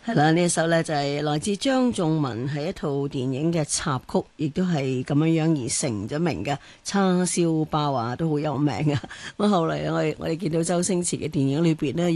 係啦，呢一首呢就係來自張頌文，係一套電影嘅插曲，亦都係咁樣而成咗名嘅。叉燒包啊，都好有名啊！咁後嚟我哋見到周星馳嘅電影裏邊呢。